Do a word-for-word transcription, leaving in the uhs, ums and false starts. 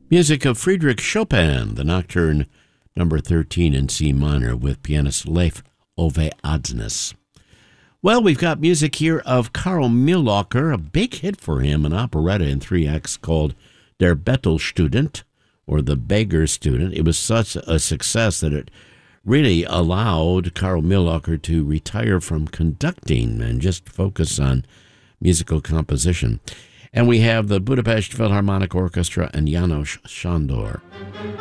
Music of Friedrich Chopin, the Nocturne number thirteen in C minor with pianist Leif Ove Adnes. Well, we've got music here of Carl Mühlacker, a big hit for him, an operetta in three acts called Der Bettelstudent, or The Beggar Student. It was such a success that it really allowed Carl Mühlacker to retire from conducting and just focus on musical composition. And we have the Budapest Philharmonic Orchestra and János Sándor.